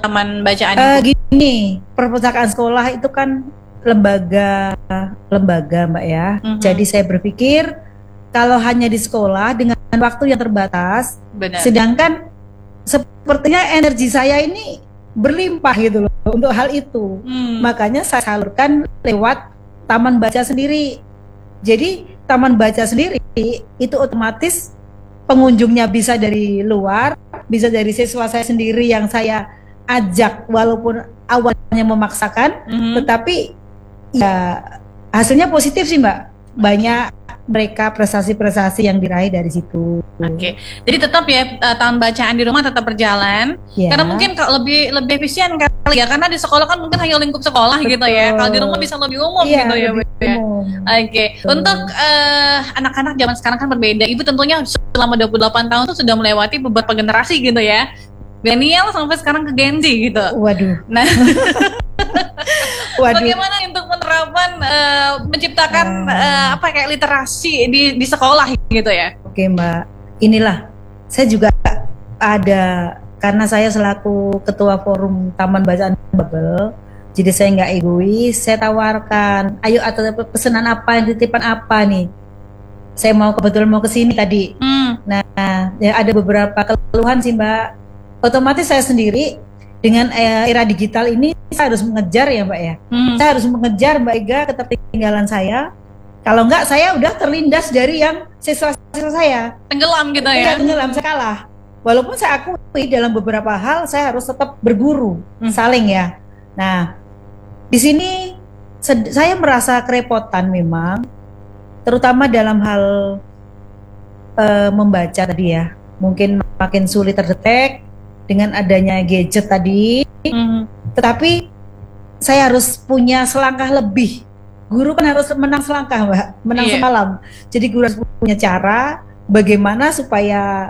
taman bacaan itu? Gini, perpustakaan sekolah itu kan lembaga Mbak ya. Jadi saya berpikir kalau hanya di sekolah dengan waktu yang terbatas, Benar. sedangkan sepertinya energi saya ini berlimpah gitu loh untuk hal itu. Makanya saya salurkan lewat taman baca sendiri. Jadi taman baca sendiri itu otomatis pengunjungnya bisa dari luar, bisa dari siswa saya sendiri yang saya ajak walaupun awalnya memaksakan, tetapi ya hasilnya positif sih Mbak. Banyak mereka prestasi-prestasi yang diraih dari situ. Oke. Jadi tetap ya taman bacaan di rumah tetap berjalan. Ya. Karena mungkin lebih efisien kali ya, karena di sekolah kan mungkin hanya lingkup sekolah. Betul. Gitu ya. Kalau di rumah bisa lebih umum gitu ya. Oke. Untuk anak-anak zaman sekarang kan berbeda. Ibu tentunya selama 28 tahun tuh sudah melewati beberapa generasi gitu ya. Milenial sampai sekarang ke Gen Z gitu. Waduh. Nah, bagaimana untuk penerapan menciptakan kayak literasi di sekolah gitu ya? Oke Mbak, inilah saya juga ada, karena saya selaku ketua forum Taman Bacaan Babel, jadi saya nggak egois, saya tawarkan, ayo atau pesanan apa, titipan apa nih? Saya kebetulan mau ke sini tadi. Nah, ya ada beberapa keluhan sih Mbak. Otomatis saya sendiri dengan era digital ini saya harus mengejar ya Mbak ya. Saya harus mengejar Mbak Ega ketertinggalan saya. Kalau enggak saya udah terlindas dari yang siswa-siswa saya. Tenggelam gitu ya. Iya, tenggelam, saya kalah. Walaupun saya akui dalam beberapa hal saya harus tetap berguru, saling ya. Nah, di sini saya merasa kerepotan memang, terutama dalam hal membaca tadi ya. Mungkin makin sulit terdetek dengan adanya gadget tadi, tetapi saya harus punya selangkah lebih. Guru kan harus menang selangkah Mbak, menang semalam. Jadi guru harus punya cara bagaimana supaya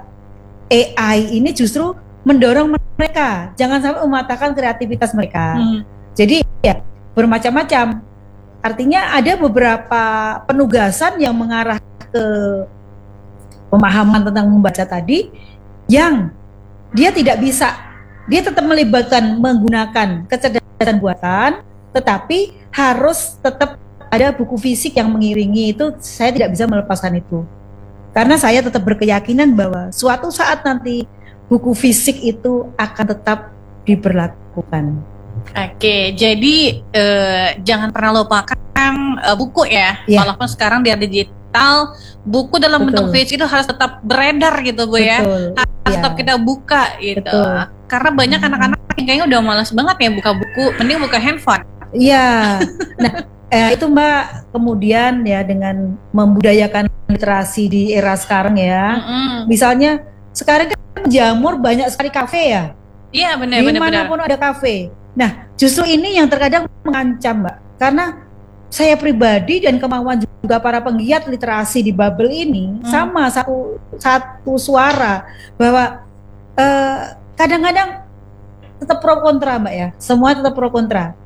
AI ini justru mendorong mereka, jangan sampai mematahkan kreativitas mereka. Jadi ya bermacam-macam. Artinya ada beberapa penugasan yang mengarah ke pemahaman tentang membaca tadi yang dia tidak bisa, dia tetap melibatkan menggunakan kecerdasan buatan, tetapi harus tetap ada buku fisik yang mengiringi itu. Saya tidak bisa melepaskan itu, karena saya tetap berkeyakinan bahwa suatu saat nanti buku fisik itu akan tetap diberlakukan. Oke, jadi jangan pernah lupakan buku ya, walaupun sekarang di digital, buku dalam bentuk fisik itu harus tetap beredar gitu Bu ya. Harus tetap kita buka gitu. Karena banyak anak-anak yang kayaknya udah malas banget ya buka buku, mending buka handphone. Iya. Nah, itu Mbak, kemudian ya dengan membudayakan literasi di era sekarang ya. Misalnya sekarang kan jamur banyak sekali kafe ya. Iya benar. Dimanapun ada kafe. Nah, justru ini yang terkadang mengancam Mbak, karena saya pribadi dan kemauan juga para penggiat literasi di Babel ini sama satu suara bahwa kadang-kadang tetap pro kontra Mbak ya, semua tetap pro kontra.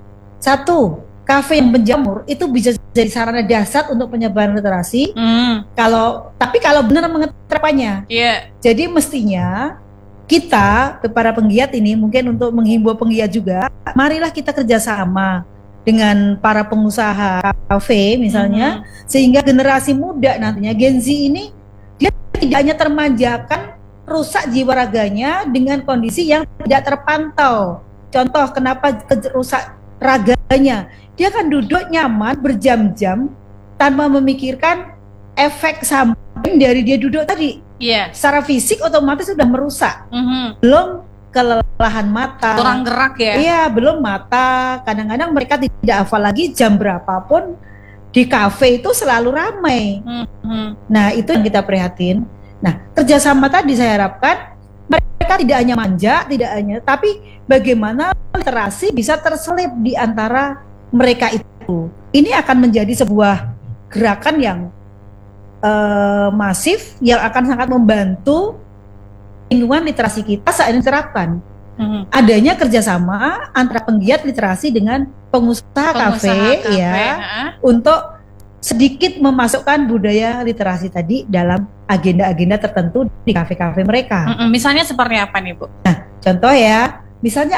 Satu, kafe yang menjamur itu bisa jadi sarana dasar untuk penyebaran literasi. Tapi kalau benar mengeterapannya, jadi mestinya kita para penggiat ini mungkin untuk menghimbau penggiat juga, marilah kita kerjasama dengan para pengusaha kafe misalnya, sehingga generasi muda nantinya Gen Z ini dia tidak hanya termanjakan, rusak jiwa raganya dengan kondisi yang tidak terpantau. Contoh kenapa rusak raganya, dia kan duduk nyaman berjam-jam tanpa memikirkan efek samping dari dia duduk tadi. Secara fisik otomatis sudah merusak. Belum kelelahan mata, kurang gerak ya. Iya, belum mata. Kadang-kadang mereka tidak hafal lagi jam berapapun di kafe itu selalu ramai. Nah, itu yang kita prihatin. Nah, kerjasama tadi saya harapkan mereka tidak hanya manja, tapi bagaimana literasi bisa terselip di antara mereka itu. Ini akan menjadi sebuah gerakan yang masif, yang akan sangat membantu lingkungan literasi kita saat ini diterapkan. Adanya kerjasama antara penggiat literasi dengan pengusaha kafe ya, untuk sedikit memasukkan budaya literasi tadi dalam agenda-agenda tertentu di kafe-kafe mereka. Misalnya seperti apa nih Bu? Nah, contoh ya, misalnya